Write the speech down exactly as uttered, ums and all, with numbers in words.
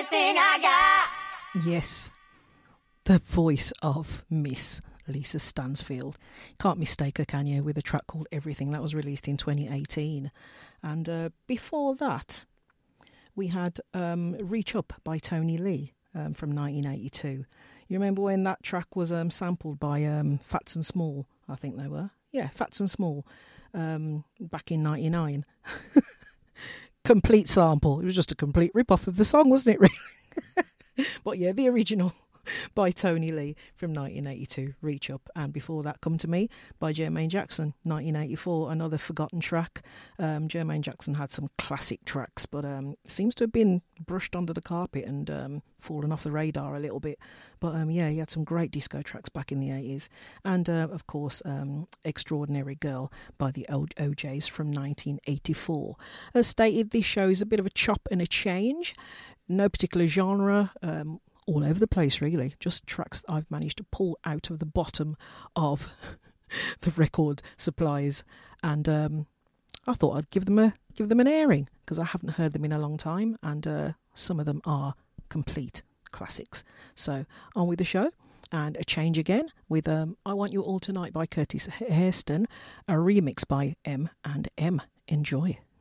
everything I got. Yes, the voice of Miss Lisa Stansfield. Can't mistake her, can you, with a track called Everything that was released in twenty eighteen. And uh, before that, we had um, Reach Up by Tony Lee um, from nineteen eighty-two. You remember when that track was um, sampled by um, Fats and Small, I think they were. Yeah, Fats and Small, um, back in ninety-nine. Complete sample. It was just a complete rip-off of the song, wasn't it, really? But yeah, the original by Tony Lee from nineteen eighty-two, Reach Up. And before that, Come to Me by Jermaine Jackson, nineteen eighty-four, another forgotten track. Um, Jermaine Jackson had some classic tracks, but um, seems to have been brushed under the carpet and um, fallen off the radar a little bit. But um, yeah, he had some great disco tracks back in the eighties. And uh, of course, um, Extraordinary Girl by the O Js from nineteen eighty-four. As stated, this show is a bit of a chop and a change. No particular genre, um, all over the place really, just tracks that I've managed to pull out of the bottom of the record supplies, and um, I thought I'd give them a give them an airing because I haven't heard them in a long time, and uh, some of them are complete classics. So on with the show, and a change again with um, I Want You All Tonight by Curtis Hairston, a remix by M and M. Enjoy.